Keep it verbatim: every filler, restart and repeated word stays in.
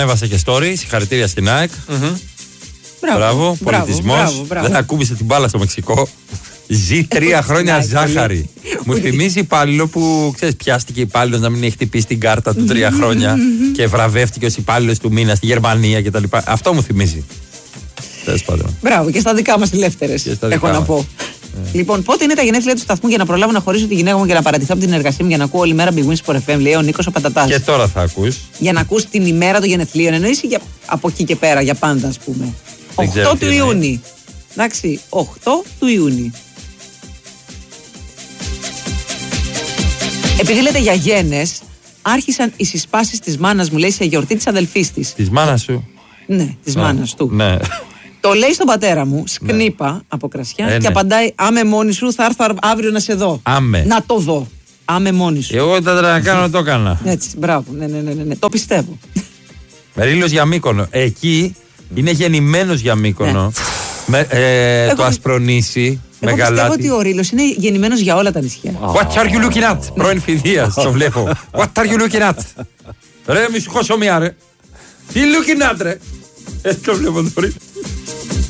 Έβασε και story, συγχαρητήρια στην ΑΕΚ. Mm-hmm. Μπράβο, μπράβο πολιτισμός. Δεν ακούμπησε την μπάλα στο Μεξικό. Ζει τρία χρόνια ζάχαρη. Μου θυμίζει υπάλληλο που ξέρεις, πιάστηκε υπάλληλο να μην έχει χτυπήσει την κάρτα του τρία χρόνια και βραβεύτηκε ως υπάλληλος του μήνα στη Γερμανία κτλ. Αυτό μου θυμίζει. Μπράβο, και στα δικά μας ελεύθερες. Έχω να πω. Yeah. Λοιπόν, πότε είναι τα γενέθλια του σταθμού για να προλάβω να χωρίσω τη γυναίκα μου και να παρατηθώ από την εργασία μου για να ακούω όλη μέρα Big Wins for εφ εμ, λέει ο Νίκος ο Πατατάς. Και τώρα θα ακούς. Για να ακούς την ημέρα των γενεθλίων, εννοείς για... από εκεί και πέρα, για πάντα, ας πούμε. οκτώ του Ιούνιου. Εντάξει, οκτώ του Ιούνιου. Επειδή λέτε για γένες, άρχισαν οι συσπάσεις της μάνας μου, λέει, σε γιορτή της αδελφής της. Της μάνας σου. Ναι, της ναι. μάνας του. Ναι. Το λέει στον πατέρα μου, σκνίπα ναι. από κρασιά ε, και ναι. απαντάει: Άμε μόνη σου, θα έρθω αύριο να σε δω. Άμε. Να το δω. Άμε μόνη σου. Εγώ ήταν να κάνω, το έκανα. Έτσι, μπράβο. Ναι, ναι, ναι, ναι. Το πιστεύω. Μερίλος για Μύκονο. Εκεί είναι γεννημένος για Μύκονο. Ναι. Με, ε, εγώ, το Ασπρονήσι. Εγώ πιστεύω ότι ο Ρήλος είναι γεννημένος για όλα τα νησιά. What are you looking at? Πρώην Φιδίας, το βλέπω. What are you looking at? Ρε, μη σου χώσω μία, ρε. Τι looking at, ρε. Έτσι το βλέπω το Ρήλο.